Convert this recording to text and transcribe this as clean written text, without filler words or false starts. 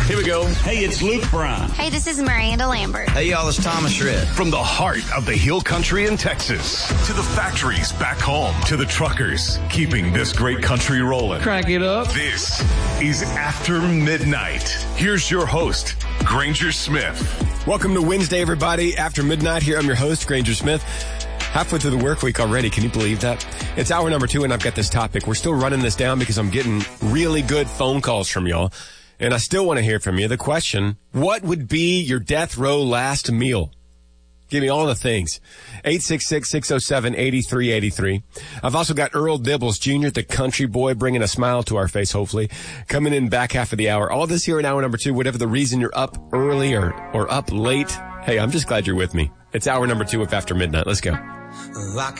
Here we go. Hey, it's Luke Bryan. Hey, this is Miranda Lambert. Hey, y'all, it's Thomas Rhett. From the heart of the Hill Country in Texas to the factories back home to the truckers keeping this great country rolling. Crank it up. This is After Midnight. Here's your host, Granger Smith. Welcome to Wednesday, everybody. After Midnight here, I'm your host, Granger Smith. Halfway through the work week already. Can you believe that? It's hour number 2, and I've got this topic. We're still running this down because I'm getting really good phone calls from y'all. And I still want to hear from you. The question, what would be your death row last meal? Give me all the things. 866-607-8383. I've also got Earl Dibbles Jr., the country boy, bringing a smile to our face, hopefully. Coming in back half of the hour. All this here in hour number 2, whatever the reason you're up early or up late. Hey, I'm just glad you're with me. It's hour number 2 of After Midnight. Let's go.